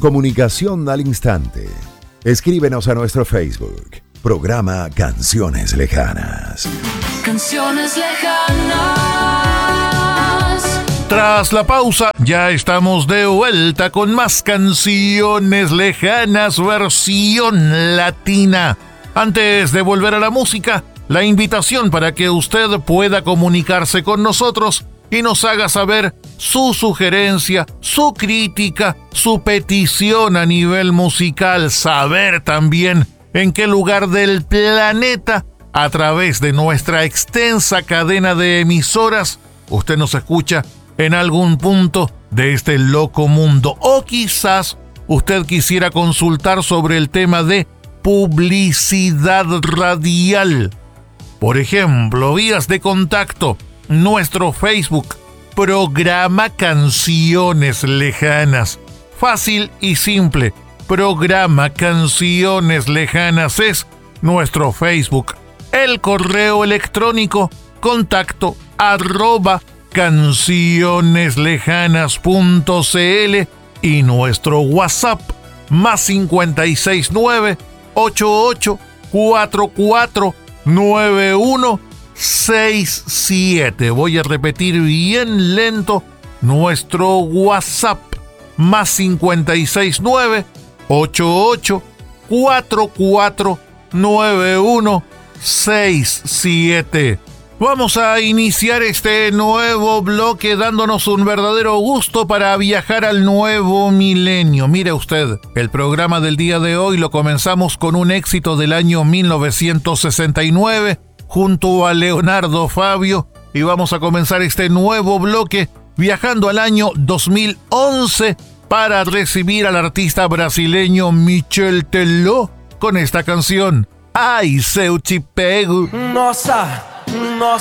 Comunicación al instante. Escríbenos a nuestro Facebook. Programa Canciones Lejanas. Canciones lejanas. Tras la pausa, ya estamos de vuelta con más Canciones Lejanas versión latina. Antes de volver a la música, la invitación para que usted pueda comunicarse con nosotros y nos haga saber su sugerencia, su crítica, su petición a nivel musical. Saber también en qué lugar del planeta, a través de nuestra extensa cadena de emisoras, usted nos escucha en algún punto de este loco mundo. O quizás usted quisiera consultar sobre el tema de publicidad radial. Por ejemplo, vías de contacto: nuestro Facebook, Programa Canciones Lejanas. Fácil y simple. Programa Canciones Lejanas es nuestro Facebook. El correo electrónico: contacto @cancioneslejanas.cl, y nuestro WhatsApp más 569 8844 9167. Voy a repetir bien lento nuestro WhatsApp: más 569 8844 9167. Vamos a iniciar este nuevo bloque dándonos un verdadero gusto para viajar al nuevo milenio. Mire usted, el programa del día de hoy lo comenzamos con un éxito del año 1969 junto a Leonardo Fabio, y vamos a comenzar este nuevo bloque viajando al año 2011 para recibir al artista brasileño Michel Teló con esta canción: Ai, seu te pego. Nossa,